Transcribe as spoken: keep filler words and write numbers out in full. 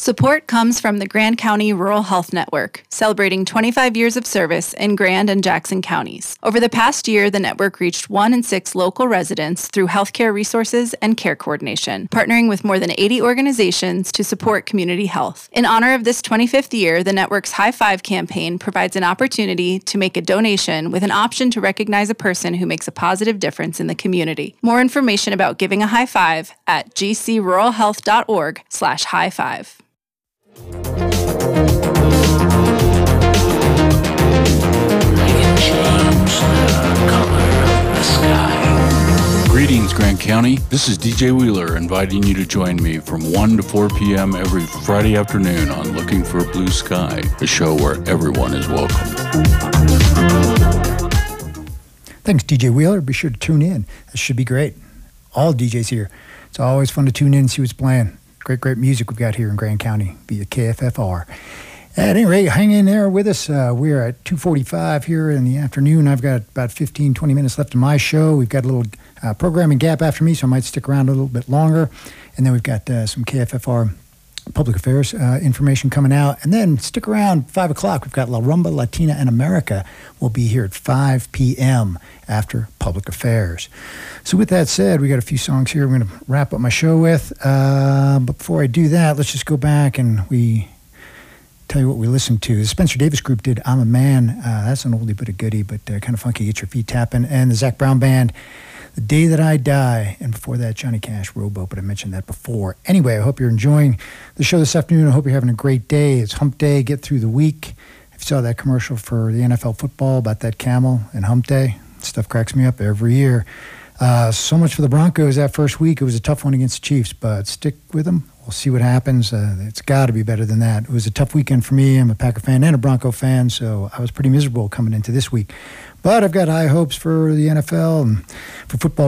Support comes from the Grand County Rural Health Network, celebrating twenty-five years of service in Grand and Jackson counties. Over the past year, the network reached one in six local residents through healthcare resources and care coordination, partnering with more than eighty organizations to support community health. In honor of this twenty-fifth year, the network's High Five campaign provides an opportunity to make a donation with an option to recognize a person who makes a positive difference in the community. More information about giving a high five at gcruralhealth.org slash high five. Greetings, Grand County. This is D J Wheeler inviting you to join me from one to four p.m. every Friday afternoon on Looking for Blue Sky, a show where everyone is welcome. Thanks, D J Wheeler. Be sure to tune in. This should be great. All D Js here. It's always fun to tune in and see what's playing. Great, great music we've got here in Grand County via K F F R. At any rate, hang in there with us. Uh, we're at two forty-five here in the afternoon. I've got about fifteen, twenty minutes left in my show. We've got a little uh, programming gap after me, so I might stick around a little bit longer. And then we've got uh, some K F F R public affairs uh, information coming out. And then stick around, five o'clock. We've got La Rumba Latina in America. We'll be here at five p.m. after public affairs. So with that said, we got a few songs here we're going to wrap up my show with. Uh, but before I do that, let's just go back and we tell you what we listened to. The Spencer Davis Group did I'm a Man. Uh, that's an oldie but a goodie, but uh, kind of funky. Get your feet tapping. And the Zac Brown Band, The Day That I Die. And before that, Johnny Cash, Rowboat, but I mentioned that before. Anyway, I hope you're enjoying the show this afternoon. I hope you're having a great day. It's hump day. Get through the week. If you saw that commercial for the N F L football about that camel and hump day, stuff cracks me up every year. Uh, so much for the Broncos that first week. It was a tough one against the Chiefs, but stick with them. We'll see what happens. Uh, it's got to be better than that. It was a tough weekend for me. I'm a Packer fan and a Bronco fan, so I was pretty miserable coming into this week. But I've got high hopes for the N F L and for football.